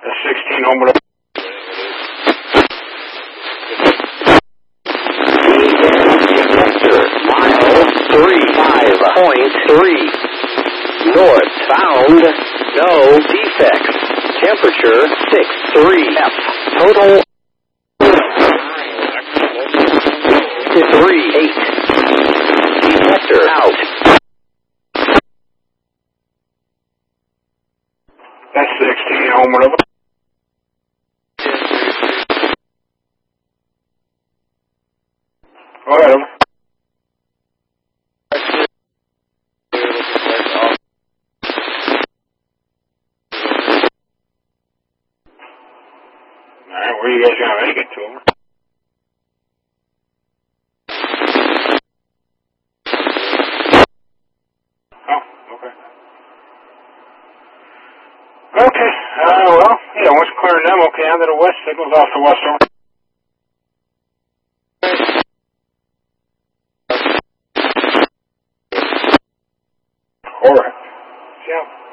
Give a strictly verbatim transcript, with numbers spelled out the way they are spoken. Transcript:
That's sixteen over the... Mile three five point three. Northbound, no defects. Temperature six three F. Total three eight. Detector out. That's sixteen over the... Go ahead. Alright, where you guys gonna make it to? Oh, okay. Okay, uh, well, yeah, once clearing them, okay, onto the west, signals off the west over. Correct. Yeah.